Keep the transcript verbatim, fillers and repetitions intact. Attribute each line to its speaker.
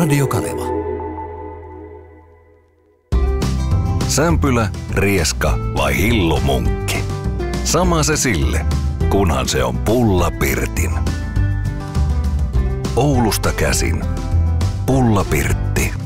Speaker 1: Radiokanava.
Speaker 2: Sämpylä, rieska vai hillomunkki? Sama se sille, kunhan se on Pulla Pirtin. Oulusta käsin. Pulla Pirtti.